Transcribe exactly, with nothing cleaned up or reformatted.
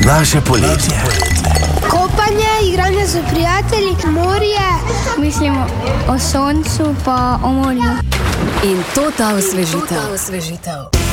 Naše poletje. Kopanje, igranje z prijatelji, morje. Mislimo o soncu pa o morju. In to ta osvežitev.